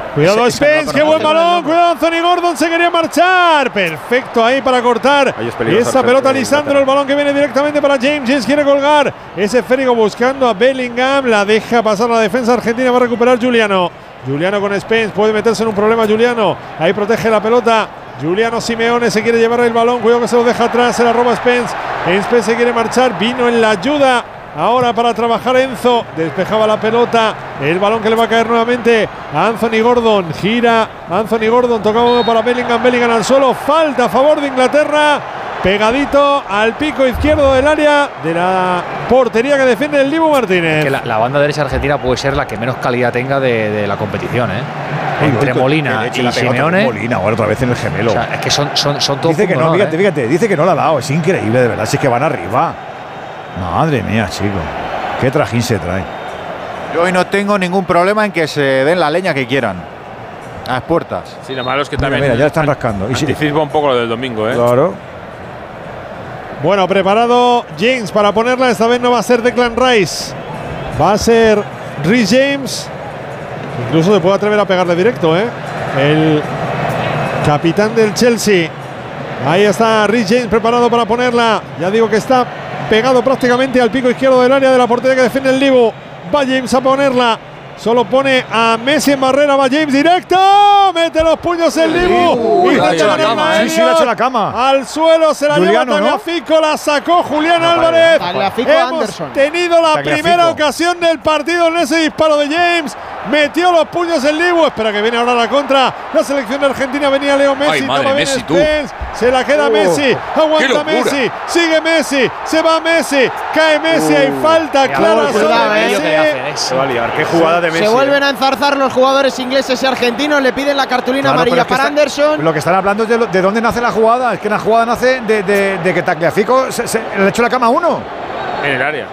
Cuidado Spence, qué buen balón. Cuidado Anthony Gordon, se quería marchar. Perfecto ahí para cortar esa pelota. Lisandro, el balón que viene directamente para James. James quiere colgar. Ese esférico buscando a Bellingham. La deja pasar la defensa argentina. Va a recuperar Giuliano. Giuliano con Spence. Puede meterse en un problema Giuliano. Ahí protege la pelota. Giuliano Simeone se quiere llevar el balón. Cuidado que se lo deja atrás. Se la roba Spence. Spence se quiere marchar. Vino en la ayuda. Ahora para trabajar Enzo, despejaba la pelota, el balón que le va a caer nuevamente a Anthony Gordon, gira Anthony Gordon, tocaba para Bellingham, Bellingham al suelo, falta a favor de Inglaterra, pegadito al pico izquierdo del área de la portería que defiende el Dibu Martínez. Que la banda derecha argentina puede ser la que menos calidad tenga de la competición, ¿eh? Entre Molina y Simeone. Molina, ahora otra vez en el gemelo. O sea, es que son todos. Dice que no, fíjate, dice que no la ha dado, es increíble, de verdad, si es que van arriba. Madre mía, chico. Qué trajín se trae. Yo hoy no tengo ningún problema en que se den la leña que quieran. A las puertas. Sí, lo malo es que también. Mira, ya están rascando. Anticipa un poco lo del domingo, ¿eh? Claro. Bueno, preparado James para ponerla. Esta vez no va a ser Declan Rice. Va a ser Reece James. Incluso se puede atrever a pegarle directo, ¿eh? El capitán del Chelsea. Ahí está Reece James preparado para ponerla. Ya digo que está pegado prácticamente al pico izquierdo del área de la portería que defiende el Dibu. Va James a ponerla. Solo pone a Messi en barrera. Va James directo. Mete los puños el Dibu. Sí, le ha hecho la cama. Al suelo se la Juliano, lleva Tagliafico. La sacó Julián Álvarez. Hemos tenido la primera ocasión del partido en ese disparo de James. Metió los puños el Dibu. Espera que viene ahora la contra. La selección de Argentina. Venía Leo Messi. Ay, madre, Messi, tú. Se la queda Messi. Aguanta Messi. Sigue Messi. Se va Messi. Cae Messi. Hay falta clara sobre Messi. Qué jugada de Messi. Se vuelven a enzarzar los jugadores ingleses y argentinos. Le piden la cartulina amarilla para Anderson. Lo que están hablando es de dónde nace la jugada. Es que la jugada nace de que Tagliafico le echó la cama a uno. En el área.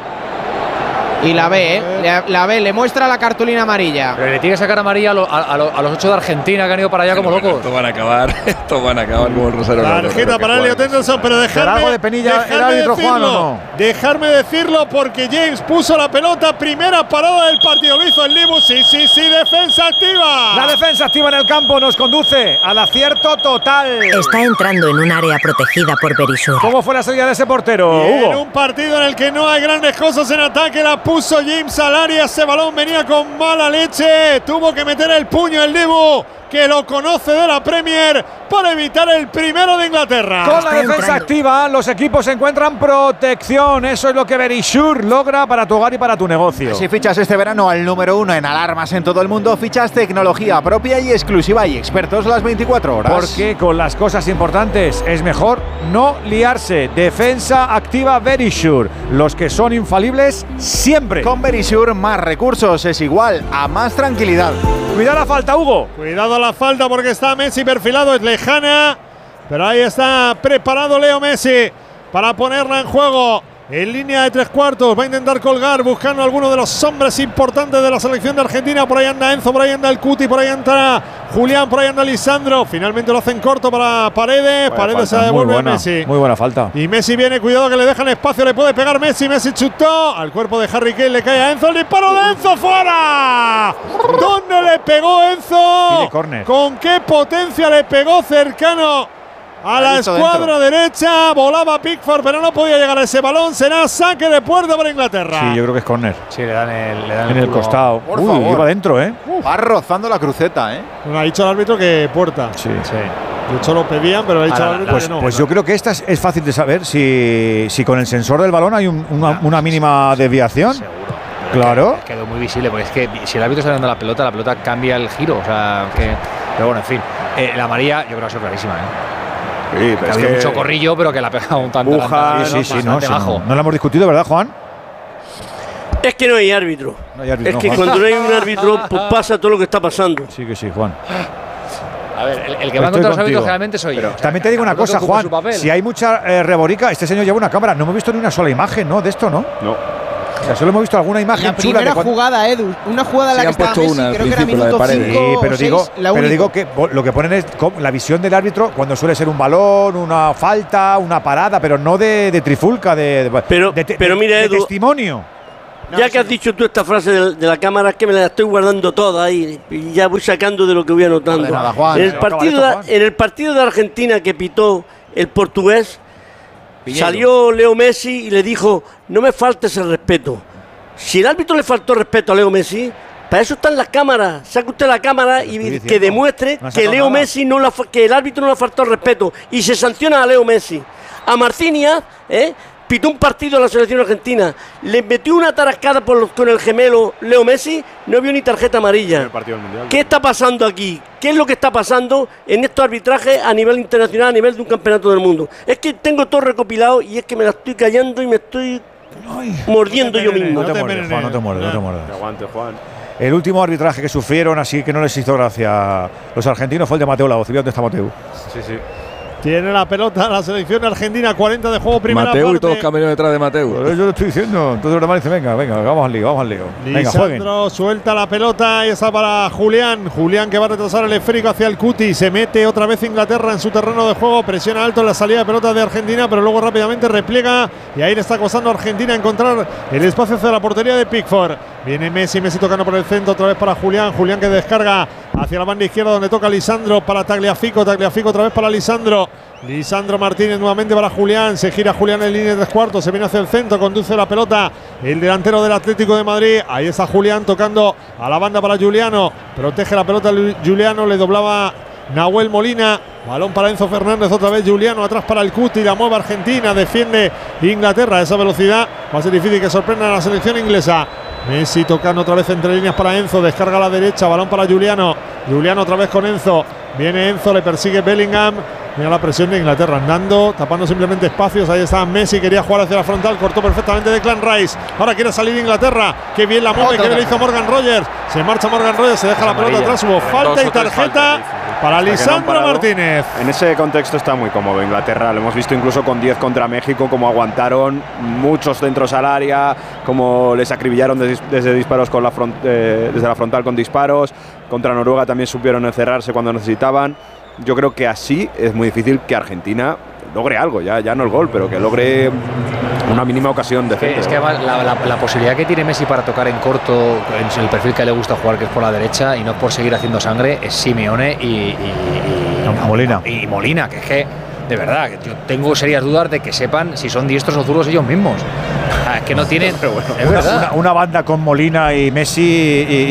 Y la ve, la ve, le muestra la cartulina amarilla. Pero le tiene que sacar amarilla a los 8 de Argentina que han ido para allá como locos. Estos van a acabar como el Rosario. Tarjeta para Elliot Henderson, pero algo de penilla el árbitro, Juan, ¿o no? Dejarme decirlo porque James puso la pelota, primera parada del partido, lo hizo el Dibu, sí, defensa activa. La defensa activa en el campo nos conduce al acierto total. Está entrando en un área protegida por Berisur. ¿Cómo fue la salida de ese portero, Hugo? En un partido en el que no hay grandes cosas en ataque, la puso James al área, ese balón venía con mala leche, tuvo que meter el puño el Dibu, que lo conoce de la Premier, para evitar el primero de Inglaterra. Con la defensa activa, los equipos encuentran protección. Eso es lo que Verisur logra para tu hogar y para tu negocio. Si fichas este verano al número 1 en alarmas en todo el mundo, fichas tecnología propia y exclusiva y expertos las 24 horas. Porque con las cosas importantes es mejor no liarse. Defensa activa Verisur. Los que son infalibles siempre. Con Verisur, más recursos es igual a más tranquilidad. Cuidado la falta, Hugo. Cuidado la falta porque está Messi perfilado, es lejana, pero ahí está preparado Leo Messi para ponerla en juego. En línea de 3/4, va a intentar colgar buscando a alguno de los hombres importantes de la selección de Argentina. Por ahí anda Enzo, por ahí anda el Cuti, por ahí anda Julián, por ahí anda Lisandro. Finalmente lo hacen corto para Paredes. Paredes se la devuelve a Messi. Muy buena falta. Y Messi viene, cuidado que le dejan espacio, le puede pegar Messi. Messi chutó al cuerpo de Harry Kane, le cae a Enzo. El disparo de Enzo fuera. ¿Dónde le pegó Enzo? ¿Con qué potencia le pegó cercano a la escuadra derecha? Volaba Pickford, pero no podía llegar a ese balón. Será saque de puerta para Inglaterra. Sí, yo creo que es córner. Sí, le dan en el costado. Por favor. Iba dentro, ¿eh? Va rozando la cruceta, ¿eh? Bueno, ha dicho el árbitro que puerta. Sí. De hecho lo pedían, pero ha dicho el árbitro que no. Pues yo creo que esta es fácil de saber si con el sensor del balón hay una mínima desviación. Seguro. Claro. Quedó muy visible, porque es que si el árbitro está dando la pelota cambia el giro. O sea, pero bueno, en fin. La amarilla yo creo que ha sido clarísima, ¿eh? Sí, ha habido mucho corrillo, pero que la ha pegado un tanto. No lo hemos discutido, ¿verdad, Juan? Es que no hay árbitro. Es que cuando no hay un árbitro, pues pasa todo lo que está pasando. Sí que sí, Juan. A ver, el que va contra los árbitros generalmente soy yo. También te digo una cosa, Juan. Si hay mucha reborica, este señor lleva una cámara. No hemos visto ni una sola imagen, ¿no? De esto, ¿no? No. O sea, solo hemos visto alguna imagen la chula. La primera jugada, Edu. Una jugada en la que estaba Messi, creo que era minuto 5 sí, pero digo que lo que ponen es la visión del árbitro cuando suele ser un balón, una falta, una parada, pero no de trifulca, pero mira, Edu, testimonio. Ya que has dicho tú esta frase de la cámara, es que me la estoy guardando toda ahí y ya voy sacando de lo que voy anotando. De nada, Juan. En el partido de Argentina que pitó el portugués, salió Leo Messi y le dijo: no me faltes el respeto. Si el árbitro le faltó respeto a Leo Messi, para eso están las cámaras. Saque usted la cámara y que demuestre que Leo Messi que el árbitro no le faltó el respeto y se sanciona a Leo Messi. A Marcinias, pitó un partido a la selección argentina, le metió una tarascada con el gemelo Leo Messi, no vio ni tarjeta amarilla. ¿Qué está pasando aquí? ¿Qué es lo que está pasando en estos arbitrajes a nivel internacional, a nivel de un campeonato del mundo? Es que tengo todo recopilado y es que me la estoy callando y me estoy mordiendo yo mismo. No te muerdes, Juan, no te muerdes. Que aguante, Juan. El último arbitraje que sufrieron, así que no les hizo gracia los argentinos, fue el de Mateu Laoz. ¿Dónde está Mateu? Sí. Tiene la pelota la selección argentina, 40 de juego, primera Mateu parte. y todos los caminos detrás de Mateu. Yo lo estoy diciendo. Entonces Román dice, venga, vamos al lío. Venga, jueguen. Lisandro suelta la pelota y está para Julián. Julián que va a retrasar el esférico hacia el Cuti. Se mete otra vez Inglaterra en su terreno de juego. Presiona alto en la salida de pelota de Argentina, pero luego rápidamente repliega. Y ahí le está costando a Argentina encontrar el espacio hacia la portería de Pickford. Viene Messi tocando por el centro, otra vez para Julián. Julián que descarga hacia la banda izquierda donde toca Lisandro para Tagliafico. Tagliafico otra vez para Lisandro. Lisandro Martínez nuevamente para Julián. Se gira Julián en línea de 3/4. Se viene hacia el centro. Conduce la pelota el delantero del Atlético de Madrid. Ahí está Julián tocando a la banda para Giuliano. Protege la pelota Giuliano. Le doblaba Nahuel Molina. Balón para Enzo Fernández. Otra vez Giuliano. Atrás para el Cuti. La mueve Argentina. Defiende Inglaterra. A esa velocidad va a ser difícil que sorprenda a la selección inglesa. Messi tocando otra vez entre líneas para Enzo. Descarga a la derecha. Balón para Giuliano. Giuliano otra vez con Enzo. Viene Enzo. Le persigue Bellingham. Mira la presión de Inglaterra andando, tapando simplemente espacios. Ahí está Messi, quería jugar hacia la frontal, cortó perfectamente Declan Rice. Ahora quiere salir Inglaterra. Qué bien la mueve, qué bien lo hizo Morgan Rogers. Se marcha Morgan Rogers, se deja la pelota atrás. Hubo falta y tarjeta para Lisandro Martínez. En ese contexto está muy cómodo Inglaterra. Lo hemos visto incluso con 10 contra México, como aguantaron muchos centros al área, como les acribillaron desde disparos con desde la frontal con disparos. Contra Noruega también supieron encerrarse cuando necesitaban. Yo creo que así es muy difícil que Argentina logre algo, ya no el gol, pero que logre una mínima ocasión de centro. Es que la posibilidad que tiene Messi para tocar en corto, en el perfil que le gusta jugar, que es por la derecha, y no por seguir haciendo sangre, es Simeone y Molina. Y Molina, que es que, de verdad, yo tengo serias dudas de que sepan si son diestros o zurdos ellos mismos. Es que no tienen. Pero bueno, es verdad. Una banda con Molina y Messi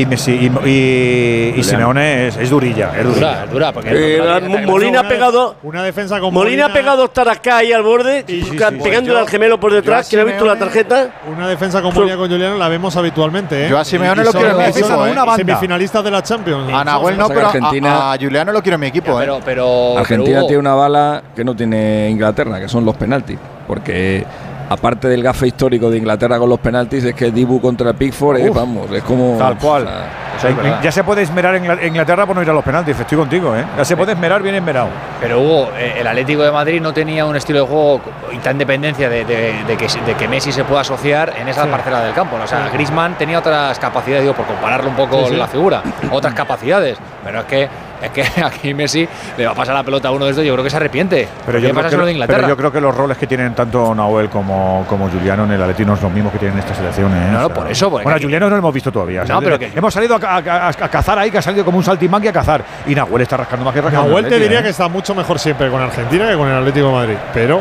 y Simeone es durilla. Es dura. Molina ha pegado. Una defensa con Molina ha pegado Tarasca ahí al borde, pegándole al gemelo por detrás, que le ha visto la tarjeta. Una defensa con Molina con Giuliano la vemos habitualmente. Yo a Simeone lo quiero en mi equipo. Semifinalistas de la Champions. A Nahuel no, pero a Giuliano lo quiero en mi equipo. Pero Argentina tiene una bala que no tiene Inglaterra, que son los penaltis. Porque aparte del gafe histórico de Inglaterra con los penaltis, es que Dibu contra Pickford es como. Tal cual. Ya se puede esmerar en Inglaterra por no ir a los penaltis. Estoy contigo, Ya se puede esmerar bien esmerado. Pero Hugo, el Atlético de Madrid no tenía un estilo de juego y tan dependencia de que Messi se pueda asociar en esa parcela del campo. O sea, Griezmann tenía otras capacidades, digo, por compararlo un poco la figura, otras capacidades. Pero es que aquí Messi le va a pasar la pelota a uno de estos, yo creo que se arrepiente. Pero yo creo que los roles que tienen tanto Nahuel como Giuliano en el Atleti no son los mismos que tienen estas selecciones. No, por eso. Bueno, a Giuliano no lo hemos visto todavía. No, pero que hemos salido a cazar ahí, que ha salido como un saltimbanqui a cazar. Y Nahuel está rascando más que rascando. Nahuel te diría que está mucho mejor siempre con Argentina que con el Atlético de Madrid. Pero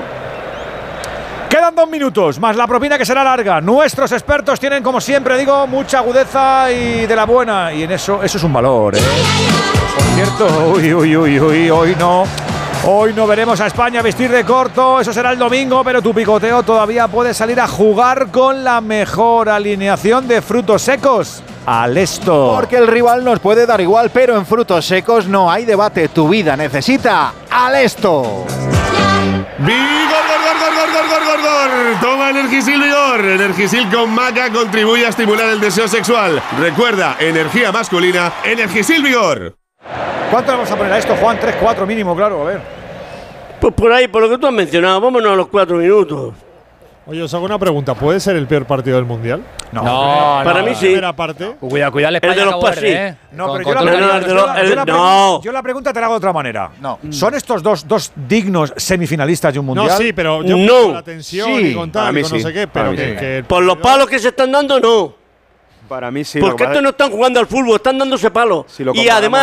quedan 2 minutos, más la propina que será larga. Nuestros expertos tienen, como siempre digo, mucha agudeza y de la buena. Y en eso es un valor, Por cierto, hoy no veremos a España vestir de corto, eso será el domingo, pero tu picoteo todavía puede salir a jugar con la mejor alineación de frutos secos. Alesto. Porque el rival nos puede dar igual, pero en frutos secos no hay debate. Tu vida necesita Alesto. ¡Vigor! Toma Energisil Vigor. Energisil con maca contribuye a estimular el deseo sexual. Recuerda, energía masculina, Energisil Vigor. ¿Cuánto le vamos a poner a esto, Juan? 3-4 mínimo, claro, a ver. Pues por ahí, por lo que tú has mencionado, vámonos a los 4 minutos. Oye, os hago una pregunta. ¿Puede ser el peor partido del Mundial? No, para mí sí. Primera parte. Cuidado, España. El de los pasis. No, pero yo la pregunta te la hago de otra manera. No. ¿Son estos dos dignos semifinalistas de un mundial? No, sí, pero yo No. con la tensión y con tal, y con no sé qué, pero que Por los palos que se están dando, no. Para mí sí. Porque estos no están jugando al fútbol, están dándose palos. Si lo Y además